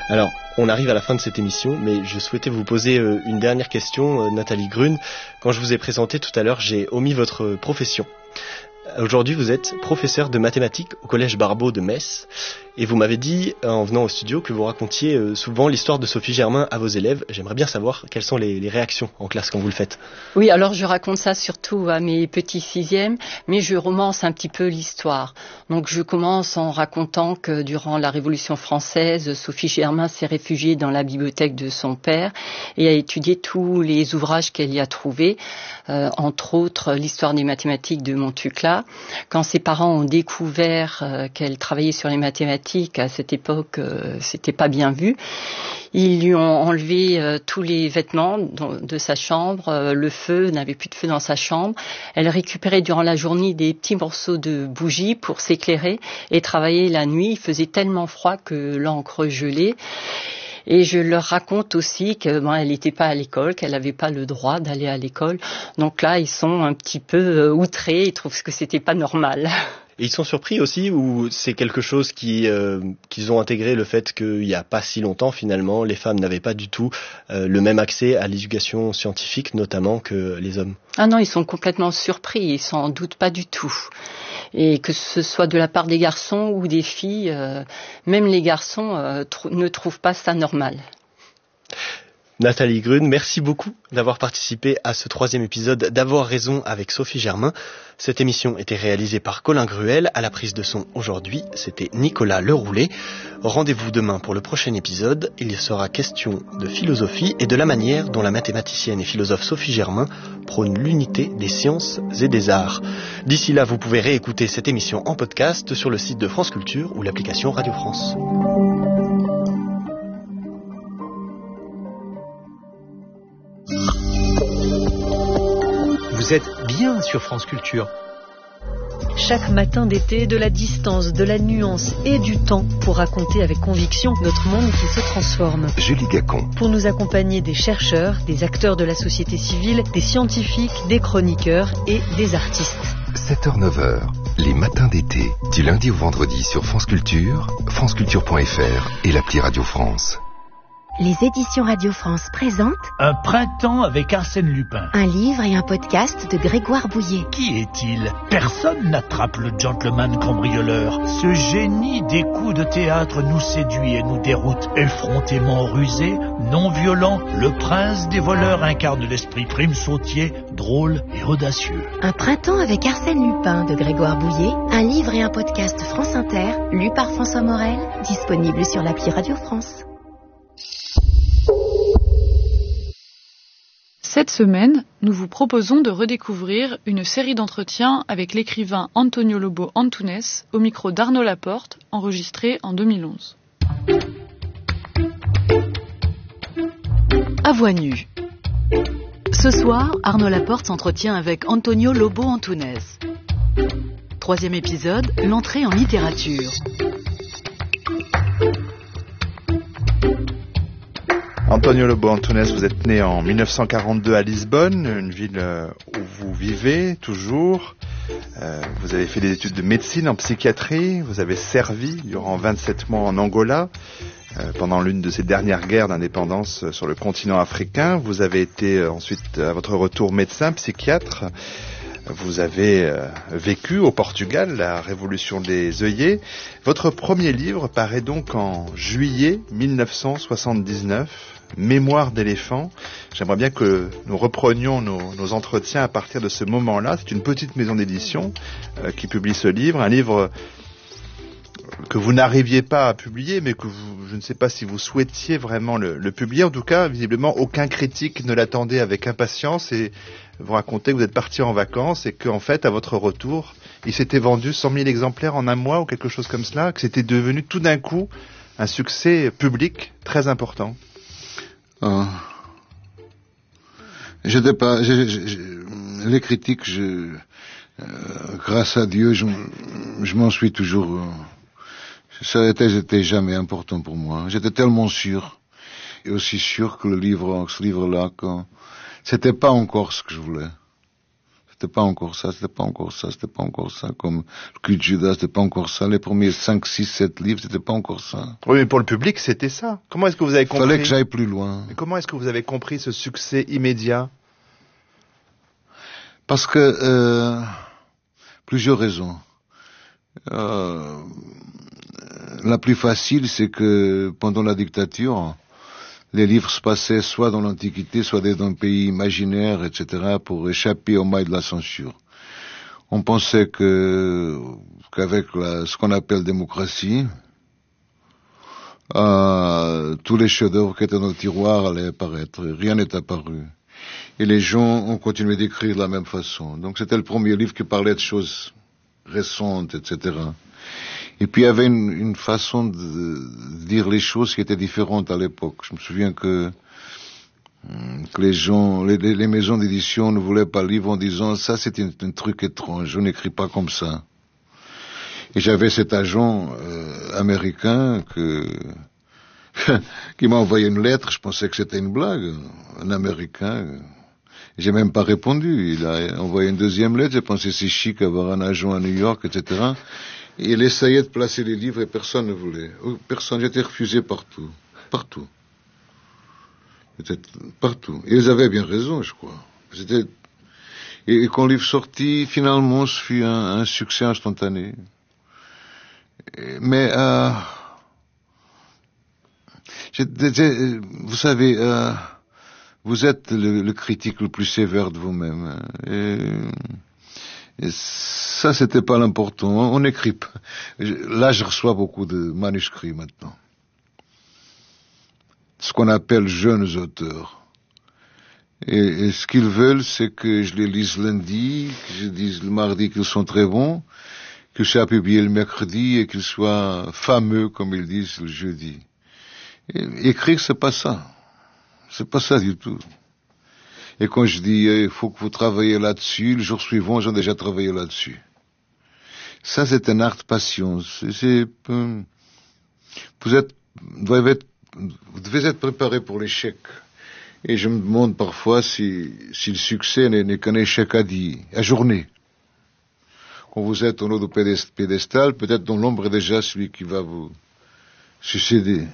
Alors, on arrive à la fin de cette émission, mais je souhaitais vous poser une dernière question, Nathalie Grün. Quand je vous ai présenté tout à l'heure, j'ai omis votre profession. Aujourd'hui, vous êtes professeur de mathématiques au Collège Barbeau de Metz. Et vous m'avez dit, en venant au studio, que vous racontiez souvent l'histoire de Sophie Germain à vos élèves. J'aimerais bien savoir quelles sont les réactions en classe quand vous le faites. Oui, alors je raconte ça surtout à mes petits sixièmes, mais je romance un petit peu l'histoire. Donc je commence en racontant que durant la Révolution française, Sophie Germain s'est réfugiée dans la bibliothèque de son père et a étudié tous les ouvrages qu'elle y a trouvés, entre autres l'histoire des mathématiques de Montucla. Quand ses parents ont découvert qu'elle travaillait sur les mathématiques, à cette époque, c'était pas bien vu. Ils lui ont enlevé tous les vêtements de sa chambre, le feu, n'avait plus de feu dans sa chambre. Elle récupérait durant la journée des petits morceaux de bougies pour s'éclairer et travailler la nuit. Il faisait tellement froid que l'encre gelait. Et je leur raconte aussi que elle n'était pas à l'école, qu'elle n'avait pas le droit d'aller à l'école. Donc là, ils sont un petit peu outrés, ils trouvent que c'était pas normal. Et ils sont surpris aussi, ou c'est quelque chose qu'ils ont intégré, le fait qu'il n'y a pas si longtemps, finalement, les femmes n'avaient pas du tout le même accès à l'éducation scientifique, notamment, que les hommes? Ah non, ils sont complètement surpris, ils s'en doutent pas du tout. Et que ce soit de la part des garçons ou des filles, même les garçons ne trouvent pas ça normal. Nathalie Grün, merci beaucoup d'avoir participé à ce 3e épisode d'Avoir raison avec Sophie Germain. Cette émission était réalisée par Colin Gruel. À la prise de son aujourd'hui, c'était Nicolas Leroulet. Rendez-vous demain pour le prochain épisode. Il sera question de philosophie et de la manière dont la mathématicienne et philosophe Sophie Germain prône l'unité des sciences et des arts. D'ici là, vous pouvez réécouter cette émission en podcast sur le site de France Culture ou l'application Radio France. Vous êtes bien sur France Culture. Chaque matin d'été, de la distance, de la nuance et du temps pour raconter avec conviction notre monde qui se transforme. Julie Gacon. Pour nous accompagner des chercheurs, des acteurs de la société civile, des scientifiques, des chroniqueurs et des artistes. 7h-9h, les matins d'été, du lundi au vendredi sur France Culture, franceculture.fr et l'appli Radio France. Les éditions Radio France présentent Un printemps avec Arsène Lupin. un livre et un podcast de Grégoire Bouillet. Qui est-il? Personne n'attrape le gentleman cambrioleur. Ce génie des coups de théâtre nous séduit et nous déroute. Effrontément rusé, non violent, le prince des voleurs incarne l'esprit prime sautier, drôle et audacieux. Un printemps avec Arsène Lupin de Grégoire Bouillet, un livre et un podcast France Inter, lu par François Morel, disponible sur l'appli Radio France. Cette semaine, nous vous proposons de redécouvrir une série d'entretiens avec l'écrivain Antonio Lobo Antunes au micro d'Arnaud Laporte, enregistré en 2011. À voix nue. Ce soir, Arnaud Laporte s'entretient avec Antonio Lobo Antunes. 3e épisode, l'entrée en littérature. Antonio Lobo Antunes, vous êtes né en 1942 à Lisbonne, une ville où vous vivez toujours. Vous avez fait des études de médecine en psychiatrie. Vous avez servi durant 27 mois en Angola, pendant l'une de ces dernières guerres d'indépendance sur le continent africain. Vous avez été ensuite, à votre retour, médecin, psychiatre. Vous avez vécu au Portugal la révolution des œillets. Votre premier livre paraît donc en juillet 1979, Mémoire d'éléphant. J'aimerais bien que nous reprenions nos entretiens à partir de ce moment-là. C'est une petite maison d'édition qui publie ce livre, un livre que vous n'arriviez pas à publier, mais que je ne sais pas si vous souhaitiez vraiment le publier. En tout cas, visiblement, aucun critique ne l'attendait avec impatience, et vous racontez que vous êtes parti en vacances et qu'en fait, à votre retour, il s'était vendu 100 000 exemplaires en un mois ou quelque chose comme cela, que c'était devenu tout d'un coup un succès public très important. J'étais pas, les critiques, grâce à Dieu, je m'en suis toujours. Ça n'était jamais important pour moi. J'étais tellement sûr, et aussi sûr que ce livre-là, c'était pas encore ce que je voulais. c'était pas encore ça, c'était pas encore ça, c'était pas encore ça, comme le cul de Judas, c'était pas encore ça, les premiers 5, 6, 7 livres, c'était pas encore ça. Oui, mais pour le public, c'était ça. Comment est-ce que vous avez compris? Fallait que j'aille plus loin. Mais comment est-ce que vous avez compris ce succès immédiat? Parce que, plusieurs raisons. La plus facile, c'est que pendant la dictature, les livres se passaient soit dans l'Antiquité, soit dans un pays imaginaire, etc., pour échapper aux mailles de la censure. On pensait qu'avec ce qu'on appelle démocratie, tous les chefs-d'œuvre qui étaient dans le tiroir allaient apparaître. Rien n'est apparu. Et les gens ont continué d'écrire de la même façon. Donc c'était le premier livre qui parlait de choses récentes, etc. Et puis il y avait une façon de dire les choses qui était différente à l'époque. Je me souviens que les gens, les maisons d'édition ne voulaient pas le livre en disant ça c'est un truc étrange, je n'écris pas comme ça. Et j'avais cet agent américain qui m'a envoyé une lettre, je pensais que c'était une blague, un Américain. J'ai même pas répondu. Il a envoyé une deuxième lettre, j'ai pensé c'est chic avoir un agent à New York, etc. Et il essayait de placer les livres et personne ne voulait. Personne, j'étais refusé partout. Partout. Partout. Et ils avaient bien raison, je crois. Et quand le livre sortit, finalement, ce fut un succès instantané. Mais, vous savez, vous êtes le critique le plus sévère de vous-même. Et ça, c'était pas l'important. On n'écrit pas. Là, je reçois beaucoup de manuscrits maintenant. Ce qu'on appelle jeunes auteurs. Et ce qu'ils veulent, c'est que je les lise lundi, que je dise le mardi qu'ils sont très bons, que je sois publié le mercredi et qu'ils soient fameux, comme ils disent, le jeudi. Et écrire, c'est pas ça. C'est pas ça du tout. Et quand je dis, il faut que vous travaillez là-dessus, le jour suivant, j'ai déjà travaillé là-dessus. Ça, c'est un art de passion. Vous devez être préparé pour l'échec. Et je me demande parfois si le succès n'est qu'un échec à journée. Quand vous êtes au haut du pédestal, peut-être dans l'ombre est déjà celui qui va vous succéder.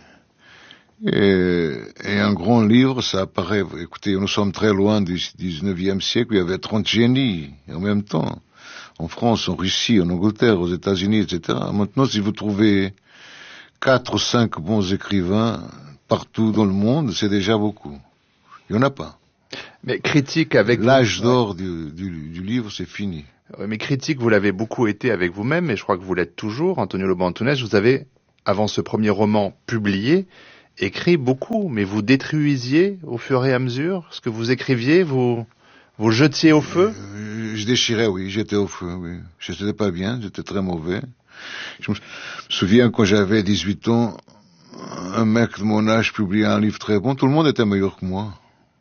Et un grand livre, ça apparaît. Écoutez, nous sommes très loin du 19e siècle, il y avait 30 génies en même temps. En France, en Russie, en Angleterre, aux États-Unis, etc. Maintenant, si vous trouvez 4 ou 5 bons écrivains partout dans le monde, c'est déjà beaucoup. Il n'y en a pas. Mais critique avec... L'âge d'or du livre, c'est fini. Mais critique, vous l'avez beaucoup été avec vous-même, et je crois que vous l'êtes toujours. Antonio Lobo Antunes, vous avez, avant ce premier roman publié, écrit beaucoup, mais vous détruisiez au fur et à mesure ce que vous écriviez, vous jetiez au feu? Je déchirais, oui, j'étais au feu, oui. Je n'étais pas bien, j'étais très mauvais. Je me souviens quand j'avais 18 ans, un mec de mon âge publiait un livre très bon, tout le monde était meilleur que moi.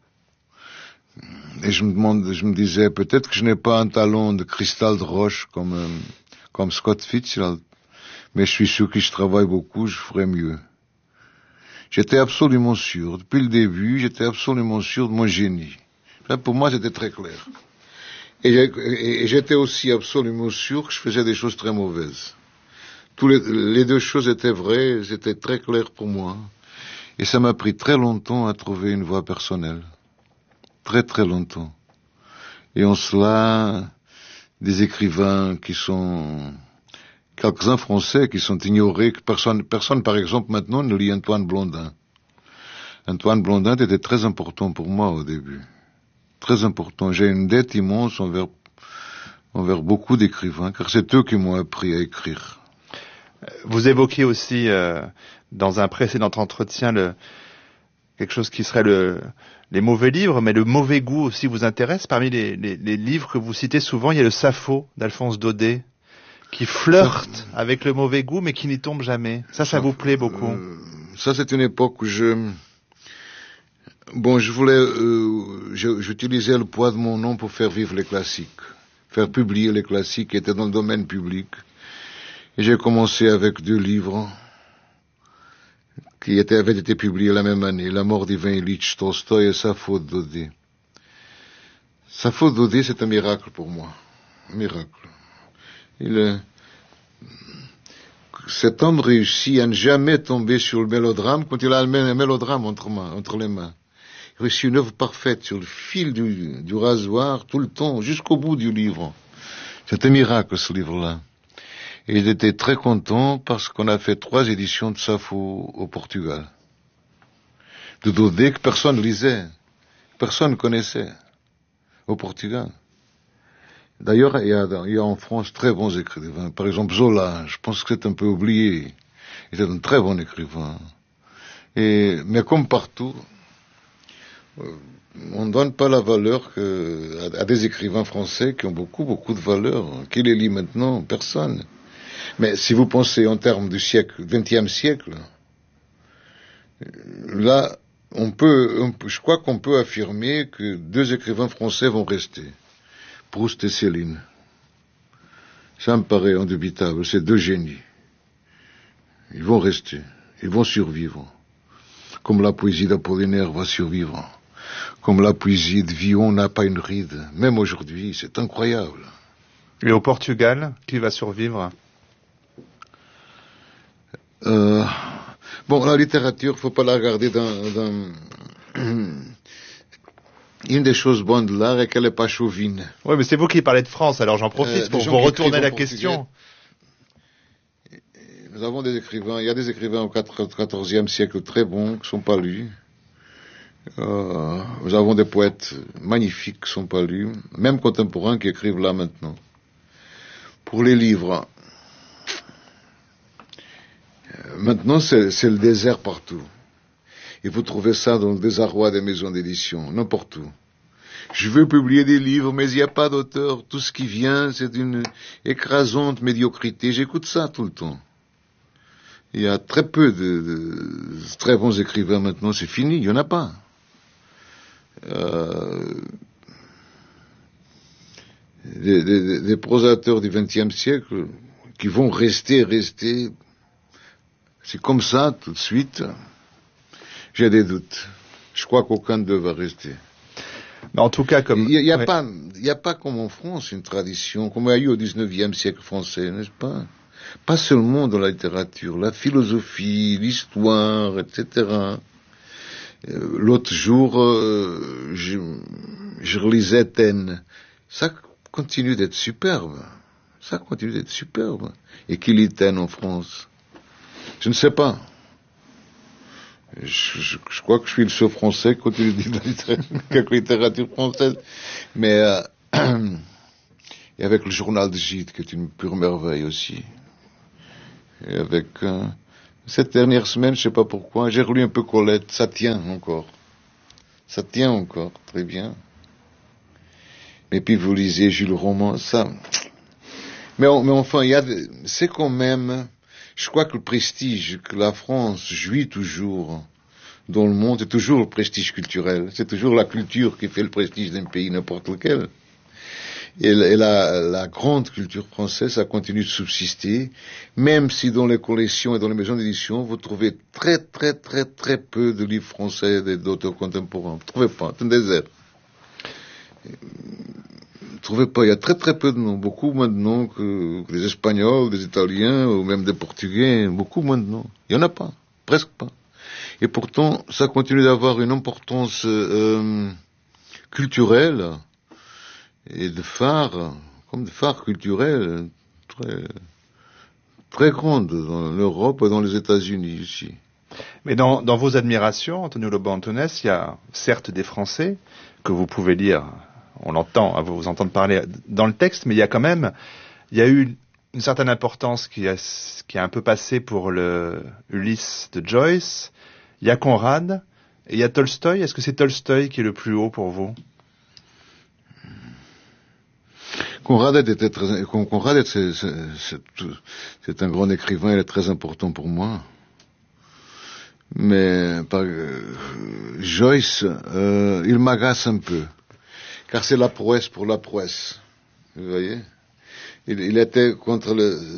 Et je me disais, peut-être que je n'ai pas un talent de cristal de roche comme Scott Fitzgerald, mais je suis sûr que je travaille beaucoup, je ferai mieux. J'étais absolument sûr, depuis le début, j'étais absolument sûr de mon génie. Pour moi, c'était très clair. Et j'étais aussi absolument sûr que je faisais des choses très mauvaises. Les deux choses étaient vraies, c'était très clair pour moi. Et ça m'a pris très longtemps à trouver une voie personnelle. Très très longtemps. Et en cela, des écrivains qui sont... quelques-uns français qui sont ignorés, que personne, par exemple, maintenant ne lit Antoine Blondin. Antoine Blondin était très important pour moi au début. Très important. J'ai une dette immense envers beaucoup d'écrivains, car c'est eux qui m'ont appris à écrire. Vous évoquiez aussi, dans un précédent entretien, quelque chose qui serait les mauvais livres, mais le mauvais goût aussi vous intéresse. Parmi les livres que vous citez souvent, il y a le Sappho d'Alphonse Daudet, qui flirte avec le mauvais goût, mais qui n'y tombe jamais. Ça vous plaît beaucoup? Ça, c'est une époque où j'utilisais le poids de mon nom pour faire vivre les classiques, faire publier les classiques qui étaient dans le domaine public. Et j'ai commencé avec 2 livres qui avaient été publiés la même année, La mort d'Ivan Ilyich Tolstoï et Sappho de Daudet. Safo Dodé, c'est un miracle pour moi. Un miracle. Cet homme réussit à ne jamais tomber sur le mélodrame quand il a un mélodrame entre les mains. Il réussit une œuvre parfaite sur le fil du rasoir, tout le temps, jusqu'au bout du livre. C'est un miracle, ce livre-là. Et il était très content parce qu'on a fait 3 éditions de Safo au Portugal. De Dodé que personne lisait, personne connaissait au Portugal. D'ailleurs, il y a en France très bons écrivains. Par exemple, Zola, je pense que c'est un peu oublié. Il était un très bon écrivain. Mais comme partout, on ne donne pas la valeur à des écrivains français qui ont beaucoup, beaucoup de valeur. Qui les lit maintenant? Personne. Mais si vous pensez en termes du siècle, 20e siècle, là, je crois qu'on peut affirmer que 2 écrivains français vont rester. Proust et Céline. Ça me paraît indubitable, c'est 2 génies. Ils vont rester, ils vont survivre. Comme la poésie d'Apollinaire va survivre. Comme la poésie de Villon n'a pas une ride. Même aujourd'hui, c'est incroyable. Et au Portugal, qui va survivre? Bon, la littérature, faut pas la regarder dans une des choses bonnes de l'art est qu'elle n'est pas chauvine. Oui, mais c'est vous qui parlez de France, alors j'en profite pour vous retourner la question. Nous avons des écrivains, il y a des écrivains au XIVe siècle très bons qui sont pas lus. Nous avons des poètes magnifiques qui sont pas lus, même contemporains qui écrivent là maintenant. Pour les livres, maintenant c'est le désert partout. Et vous trouvez ça dans le désarroi des maisons d'édition, n'importe où. Je veux publier des livres, mais il n'y a pas d'auteur. Tout ce qui vient, c'est une écrasante médiocrité. J'écoute ça tout le temps. Il y a très peu de très bons écrivains maintenant. C'est fini, il n'y en a pas. Des prosateurs du XXe siècle qui vont rester. C'est comme ça, tout de suite. J'ai des doutes. Je crois qu'aucun d'eux va rester. Mais en tout cas, comme... Il n'y a pas comme en France une tradition, comme il y a eu au XIXe siècle français, n'est-ce pas? Pas seulement dans la littérature, la philosophie, l'histoire, etc. L'autre jour, je relisais Taine. Ça continue d'être superbe. Et qui lit Taine en France? Je ne sais pas. Je crois que je suis le seul français qui continue de lire la littérature française. Mais et avec le journal de Gide, qui est une pure merveille aussi. Et avec cette dernière semaine, je ne sais pas pourquoi, j'ai relu un peu Colette. Ça tient encore, très bien. Et puis vous lisez Jules Roman, ça... Mais enfin, c'est quand même... Je crois que le prestige que la France jouit toujours dans le monde, c'est toujours le prestige culturel. C'est toujours la culture qui fait le prestige d'un pays, n'importe lequel. Et la grande culture française, ça continue de subsister, même si dans les collections et dans les maisons d'édition, vous trouvez très peu de livres français d'auteurs contemporains. Vous ne trouvez pas, c'est un désert. Vous trouvez pas, il y a très peu de noms, beaucoup moins de noms que des Espagnols, des Italiens, ou même des Portugais, beaucoup moins de noms. Il y en a pas, presque pas. Et pourtant, ça continue d'avoir une importance culturelle et de phare, comme de phare culturel, très grande dans l'Europe et dans les États-Unis aussi. Mais dans vos admirations, Antonio Lobo Antunes, il y a certes des Français que vous pouvez lire. On l'entend, à vous entendre parler dans le texte, mais il y a eu une certaine importance qui a un peu passé pour le Ulysse de Joyce. Il y a Conrad et il y a Tolstoï. Est-ce que c'est Tolstoï qui est le plus haut pour vous? Conrad c'est un grand écrivain, il est très important pour moi. Mais Joyce, il m'agace un peu. Car c'est la prouesse pour la prouesse. Vous voyez? Il était contre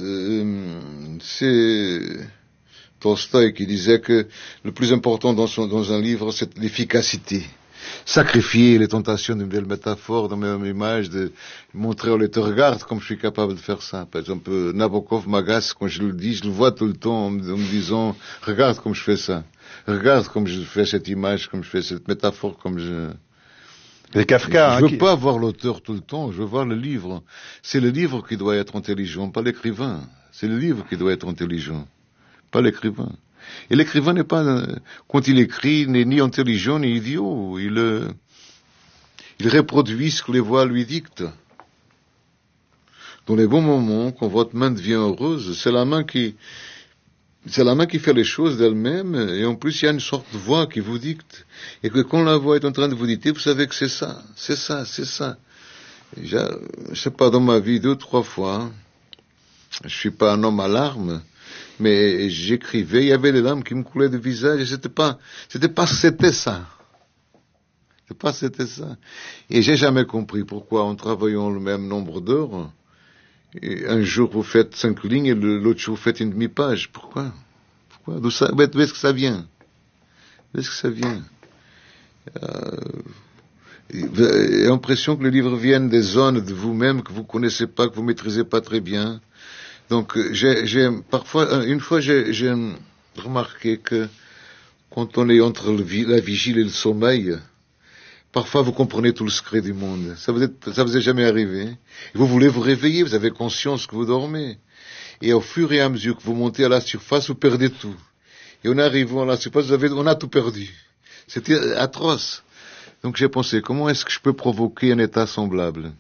c'est Tolstoï qui disait que le plus important dans un livre, c'est l'efficacité. sacrifier les tentations d'une belle métaphore dans mes images, de montrer au lecteur, regarde comme je suis capable de faire ça. Par exemple, Nabokov m'agace quand je le dis, je le vois tout le temps en me disant, regarde comme je fais ça. Regarde comme je fais cette image, comme je fais cette métaphore, comme je... Et Kafka, je veux pas voir l'auteur tout le temps, je veux voir le livre. C'est le livre qui doit être intelligent, pas l'écrivain. C'est le livre qui doit être intelligent, pas l'écrivain. Et l'écrivain n'est pas, quand il écrit, n'est ni intelligent ni idiot. Il reproduit ce que les voix lui dictent. Dans les bons moments, quand votre main devient heureuse, c'est la main qui fait les choses d'elle-même, et en plus il y a une sorte de voix qui vous dicte. Et que quand la voix est en train de vous dicter, vous savez que c'est ça. Je sais pas, dans ma vie, 2-3 fois, je suis pas un homme à larmes, mais j'écrivais, il y avait des larmes qui me coulaient du visage, et c'était pas ça. Et j'ai jamais compris pourquoi, en travaillant le même nombre d'heures, et un jour vous faites 5 lignes et l'autre jour vous faites une demi-page. Pourquoi? D'où est-ce que ça vient? J'ai l'impression que le livre vient des zones de vous-même que vous connaissez pas, que vous maîtrisez pas très bien. Donc, une fois j'ai remarqué que quand on est entre la vigile et le sommeil, parfois vous comprenez tout le secret du monde. Ça vous est jamais arrivé? Et vous voulez vous réveiller, vous avez conscience que vous dormez. Et au fur et à mesure que vous montez à la surface, vous perdez tout. Et en arrivant à la surface, on a tout perdu. C'était atroce. Donc j'ai pensé, comment est-ce que je peux provoquer un état semblable?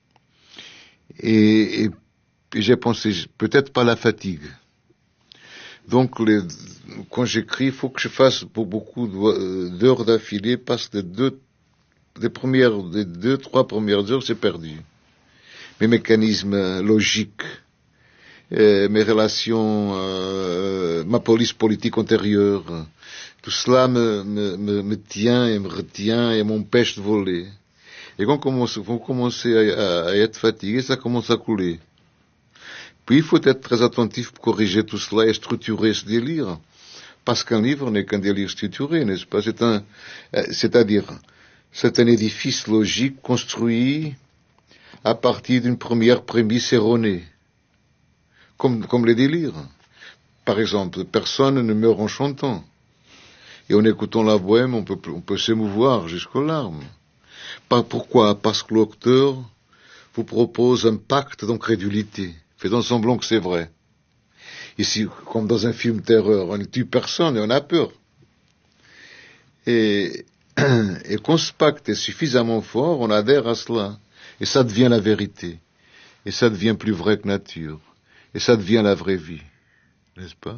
Et j'ai pensé, peut-être pas la fatigue. Donc, quand j'écris, il faut que je fasse pour beaucoup d'heures d'affilée, parce que des 2-3 premières heures, c'est perdu. Mes mécanismes logiques, mes relations, ma police politique antérieure, tout cela me tient et me retient et m'empêche de voler. Et quand vous commencez à être fatigué, ça commence à couler. Puis il faut être très attentif pour corriger tout cela et structurer ce délire. Parce qu'un livre n'est qu'un délire structuré, n'est-ce pas? C'est-à-dire, c'est un édifice logique construit à partir d'une première prémisse erronée. Comme les délires. Par exemple, personne ne meurt en chantant. Et en écoutant la bohème, on peut s'émouvoir jusqu'aux larmes. Pourquoi? Parce que l'auteur vous propose un pacte d'incrédulité. Faisons semblant que c'est vrai. Ici, comme dans un film terreur, on ne tue personne et on a peur. Et quand ce pacte est suffisamment fort, on adhère à cela. Et ça devient la vérité. Et ça devient plus vrai que nature. Et ça devient la vraie vie. N'est-ce pas?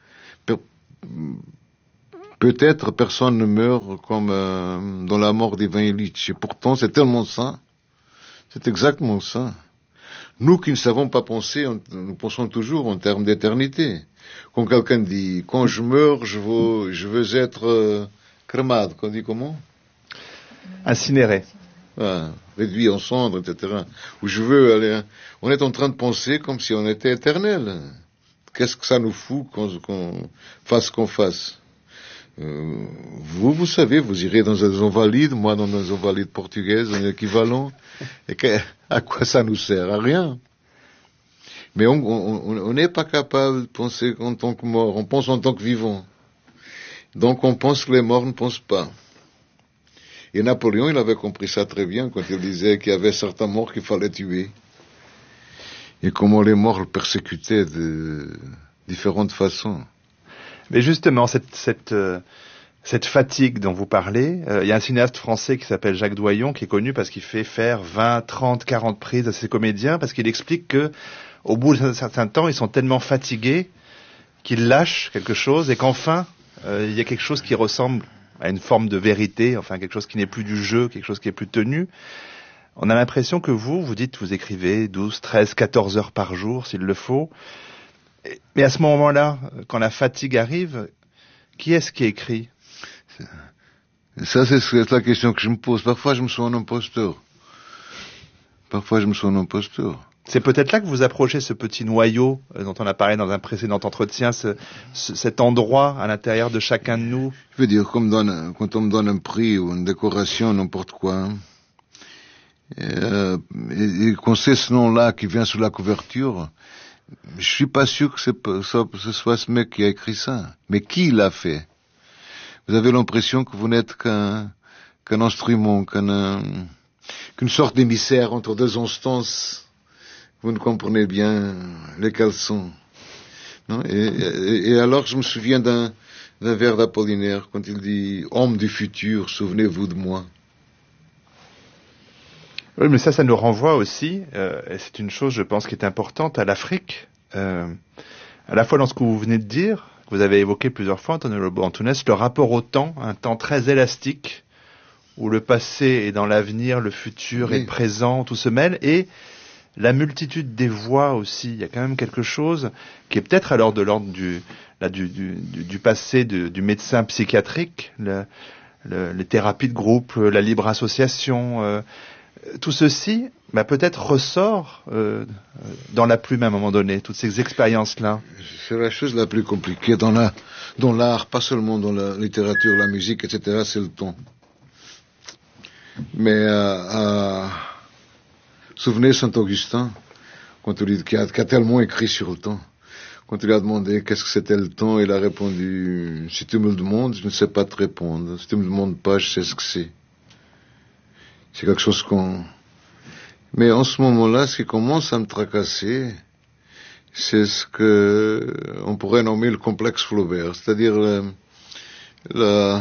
Peut-être personne ne meurt comme dans la mort d'Ivan Ilitch. Et pourtant, c'est tellement ça. C'est exactement ça. Nous qui ne savons pas penser, nous pensons toujours en termes d'éternité. Quand quelqu'un dit, quand je meurs, je veux être crémade, qu'on dit comment? Incinéré. Réduit en cendres, etc. Où je veux aller. On est en train de penser comme si on était éternel. Qu'est-ce que ça nous fout qu'on fasse qu'on fasse? Vous savez, vous irez dans un invalides, moi dans un invalides portugaises, un équivalent. Et à quoi ça nous sert? À rien. Mais on n'est pas capable de penser en tant que mort. On pense en tant que vivant. Donc on pense que les morts ne pensent pas. Et Napoléon, il avait compris ça très bien quand il disait qu'il y avait certains morts qu'il fallait tuer. Et comment les morts le persécutaient de différentes façons. Mais justement, cette fatigue dont vous parlez, il y a un cinéaste français qui s'appelle Jacques Doyon, qui est connu parce qu'il fait faire 20, 30, 40 prises à ses comédiens, parce qu'il explique que, au bout d'un certain temps, ils sont tellement fatigués qu'ils lâchent quelque chose et qu'enfin, il y a quelque chose qui ressemble à une forme de vérité, enfin quelque chose qui n'est plus du jeu, quelque chose qui est plus tenu. On a l'impression que vous dites, vous écrivez 12, 13, 14 heures par jour, s'il le faut. Mais à ce moment-là, quand la fatigue arrive, qui est-ce qui écrit? Ça, c'est la question que je me pose. Parfois, je me sens un imposteur. C'est peut-être là que vous approchez ce petit noyau dont on a parlé dans un précédent entretien, cet endroit à l'intérieur de chacun de nous. Je veux dire, comme quand on me donne un prix ou une décoration, n'importe quoi, et qu'on sait ce nom-là qui vient sous la couverture, je suis pas sûr que ce soit ce mec qui a écrit ça. Mais qui l'a fait? Vous avez l'impression que vous n'êtes qu'un instrument, qu'une sorte d'émissaire entre deux instances. Vous ne comprenez bien lesquelles sont. Non? Et alors, je me souviens d'un vers d'Apollinaire, quand il dit « Homme du futur, souvenez-vous de moi ». Oui, mais ça nous renvoie aussi, et c'est une chose, je pense, qui est importante, à l'Afrique. À la fois dans ce que vous venez de dire, que vous avez évoqué plusieurs fois, Antonio Lobo Antunes, le rapport au temps, un temps très élastique, où le passé est dans l'avenir, le futur est présent, tout se mêle, et la multitude des voix aussi. Il y a quand même quelque chose qui est peut-être alors de l'ordre du passé du médecin psychiatrique, les thérapies de groupe, la libre association, tout ceci peut-être ressort dans la plume à un moment donné, toutes ces expériences-là. C'est la chose la plus compliquée dans l'art, pas seulement dans la littérature, la musique, etc., c'est le ton. Mais souvenez Saint-Augustin, qui a tellement écrit sur le temps. Quand il a demandé qu'est-ce que c'était le temps, il a répondu « Si tu me le demandes, je ne sais pas te répondre. Si tu me le demandes pas, je sais ce que c'est. » C'est quelque chose Mais en ce moment-là, ce qui commence à me tracasser, c'est ce que on pourrait nommer le complexe Flaubert, c'est-à-dire le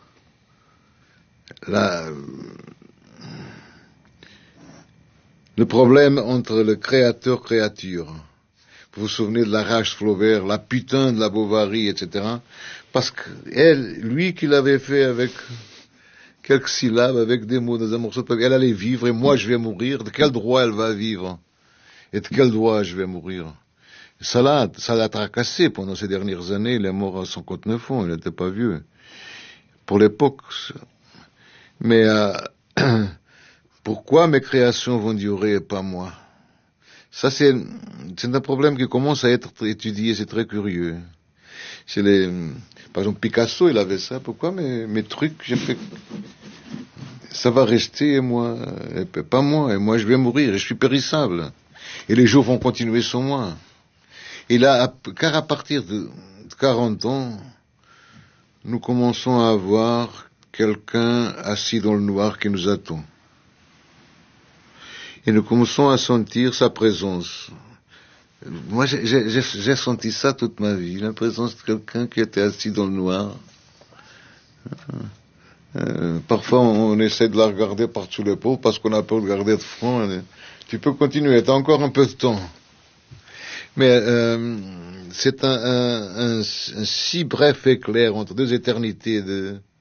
problème entre le créateur-créature. Vous vous souvenez de la rage Flaubert, la putain de la Bovary, etc. Parce que lui qui l'avait fait avec quelques syllabes, avec des mots dans un morceau de papier, elle allait vivre et moi je vais mourir. De quel droit elle va vivre? Et de quel droit je vais mourir? Ça l'a tracassé pendant ces dernières années. Il est mort à 59 ans, il n'était pas vieux. Pour l'époque. Mais pourquoi mes créations vont durer et pas moi? Ça, c'est un problème qui commence à être étudié, c'est très curieux. Par exemple, Picasso, il avait ça. Pourquoi mes trucs, ça va rester et moi, et pas moi, et moi je vais mourir, et je suis périssable. Et les jours vont continuer sans moi. Et là, car à partir de 40 ans, nous commençons à avoir quelqu'un assis dans le noir qui nous attend. Et nous commençons à sentir sa présence. Moi, j'ai senti ça toute ma vie, la présence de quelqu'un qui était assis dans le noir. Parfois, on essaie de la regarder par-dessous l'épaule parce qu'on a peur de garder de front. Tu peux continuer, t'as encore un peu de temps. Mais c'est un si bref éclair entre deux éternités